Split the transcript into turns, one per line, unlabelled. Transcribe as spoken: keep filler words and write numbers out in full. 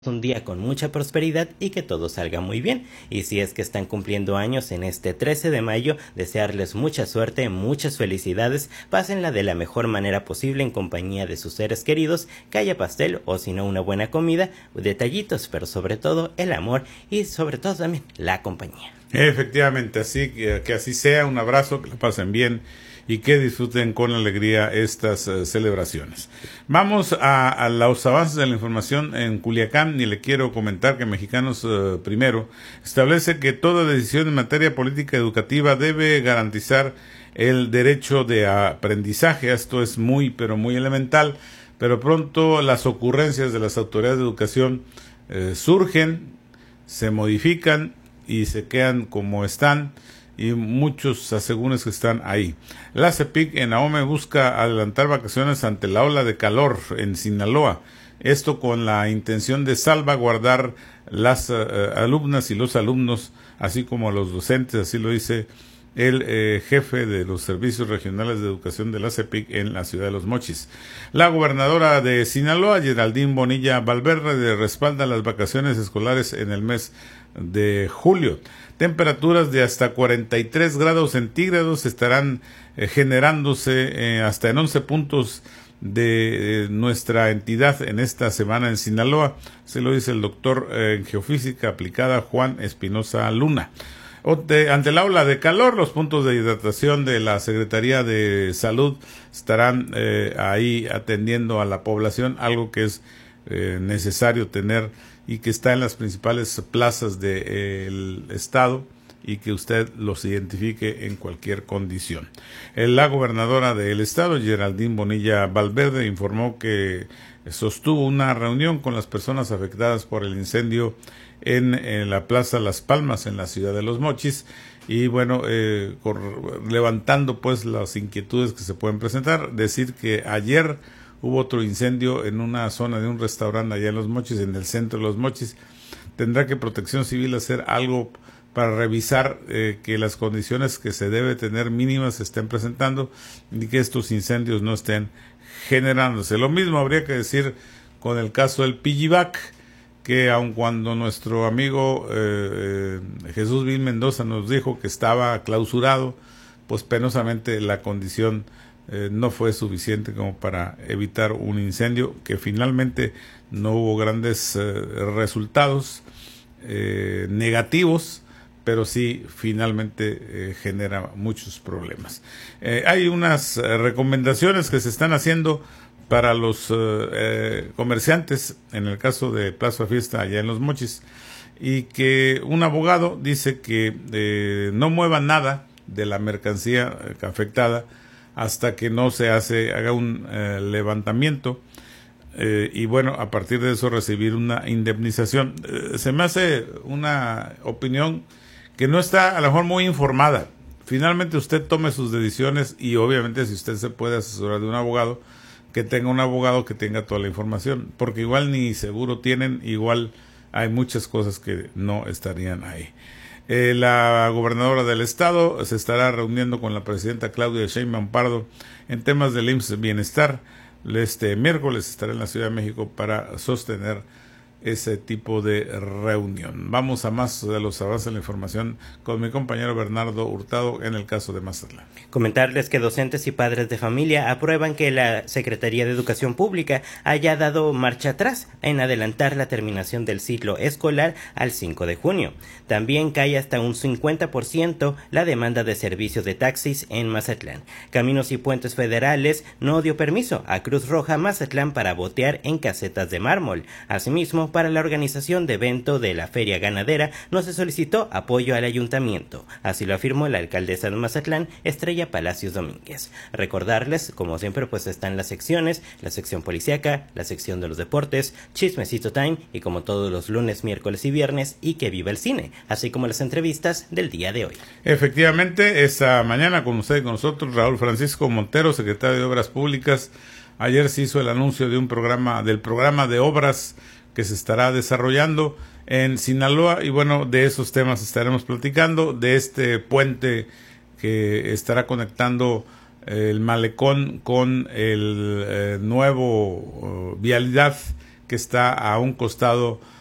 un día con mucha prosperidad y que todo salga muy bien. Y si es que están cumpliendo años en este trece de mayo, desearles mucha suerte, muchas felicidades, pásenla de la mejor manera posible en compañía de sus seres queridos, que haya pastel o si no una buena comida, detallitos, pero sobre todo el amor y sobre todo también la compañía.
Efectivamente, así que, que así sea, un abrazo, que la pasen bien y que disfruten con alegría estas uh, celebraciones. Vamos a, a los avances de la información en Culiacán y le quiero comentar que Mexicanos uh, Primero establece que toda decisión en materia política educativa debe garantizar el derecho de aprendizaje. Esto es muy, pero muy elemental, pero pronto las ocurrencias de las autoridades de educación uh, surgen, se modifican y se quedan como están, y muchos asegúnes que están ahí. La CEPIC en Ahome busca adelantar vacaciones ante la ola de calor en Sinaloa, esto con la intención de salvaguardar las uh, alumnas y los alumnos, así como los docentes, así lo dice el eh, jefe de los servicios regionales de educación de la CEPIC en la ciudad de Los Mochis. La gobernadora de Sinaloa, Geraldine Bonilla Valverde, respalda las vacaciones escolares en el mes de julio. Temperaturas de hasta cuarenta y tres grados centígrados estarán eh, generándose eh, hasta en once puntos de eh, nuestra entidad en esta semana en Sinaloa, se lo dice el doctor eh, en geofísica aplicada Juan Espinosa Luna. Ante la ola de calor, los puntos de hidratación de la Secretaría de Salud estarán eh, ahí atendiendo a la población, algo que es eh, necesario tener y que está en las principales plazas del eh, estado y que usted los identifique en cualquier condición. La gobernadora del estado, Geraldine Bonilla Valverde, informó que sostuvo una reunión con las personas afectadas por el incendio en, en la Plaza Las Palmas, en la ciudad de Los Mochis, y bueno, eh, cor, levantando pues las inquietudes que se pueden presentar. Decir que ayer hubo otro incendio en una zona de un restaurante allá en Los Mochis, en el centro de Los Mochis. Tendrá que Protección Civil hacer algo para revisar eh, que las condiciones que se debe tener mínimas se estén presentando y que estos incendios no estén generándose. Lo mismo habría que decir con el caso del Pillivac, que aun cuando nuestro amigo eh, eh, Jesús Vil Mendoza nos dijo que estaba clausurado, pues penosamente la condición eh, no fue suficiente como para evitar un incendio, que finalmente no hubo grandes eh, resultados eh, negativos, pero sí finalmente eh, genera muchos problemas. Eh, hay unas eh, recomendaciones que se están haciendo para los eh, eh, comerciantes, en el caso de Plaza Fiesta allá en Los Mochis, y que un abogado dice que eh, no mueva nada de la mercancía eh, afectada hasta que no se hace, haga un eh, levantamiento, eh, y bueno, a partir de eso recibir una indemnización. Eh, se me hace una opinión que no está a lo mejor muy informada. Finalmente usted tome sus decisiones y obviamente si usted se puede asesorar de un abogado, que tenga un abogado que tenga toda la información, porque igual ni seguro tienen, igual hay muchas cosas que no estarían ahí. Eh, la gobernadora del estado se estará reuniendo con la presidenta Claudia Sheinbaum Pardo en temas del I M S S Bienestar. Este miércoles estará en la Ciudad de México para sostener ese tipo de reunión. Vamos a más de los avances de la información con mi compañero Bernardo Hurtado en el caso de Mazatlán.
Comentarles que docentes y padres de familia aprueban que la Secretaría de Educación Pública haya dado marcha atrás en adelantar la terminación del ciclo escolar al cinco de junio. También cae hasta un cincuenta por ciento la demanda de servicios de taxis en Mazatlán. Caminos y Puentes Federales no dio permiso a Cruz Roja Mazatlán para botear en casetas de mármol. Asimismo, para la organización de evento de la Feria Ganadera no se solicitó apoyo al ayuntamiento. Así lo afirmó la alcaldesa de Mazatlán, Estrella Palacios Domínguez. Recordarles, como siempre, pues están las secciones, la sección policíaca, la sección de los deportes, Chismecito Time y como todos los lunes, miércoles y viernes, y que viva el cine, así como las entrevistas del día de hoy.
Efectivamente, esta mañana con usted y con nosotros, Raúl Francisco Montero, secretario de Obras Públicas. Ayer se hizo el anuncio de un programa, del programa de obras que se estará desarrollando en Sinaloa, y bueno, de esos temas estaremos platicando, de este puente que estará conectando el malecón con el eh, nuevo uh, vialidad que está a un costado